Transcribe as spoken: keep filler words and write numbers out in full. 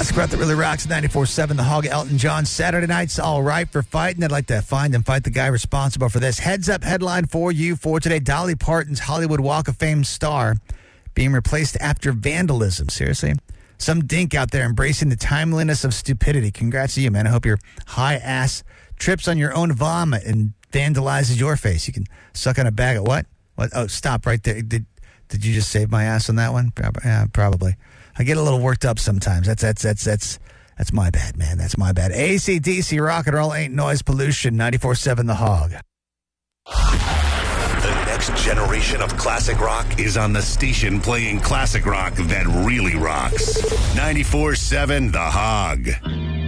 Classic rock that really rocks. ninety-four seven The Hog, Elton John. Saturday night's all right for fighting. I'd like to find and fight the guy responsible for this. Heads up headline for you for today. Dolly Parton's Hollywood Walk of Fame star being replaced after vandalism. Seriously? Some dink out there embracing the timeliness of stupidity. Congrats to you, man. I hope your high ass trips on your own vomit and vandalizes your face. You can suck on a bag of what? What? Oh, stop right there. Did did you just save my ass on that one? Yeah, probably. I get a little worked up sometimes. That's that's that's that's that's my bad, man. That's my bad. A C D C rock and roll ain't noise pollution. ninety-four seven The Hog. The next generation of classic rock is on the station playing classic rock that really rocks. ninety-four seven The Hog.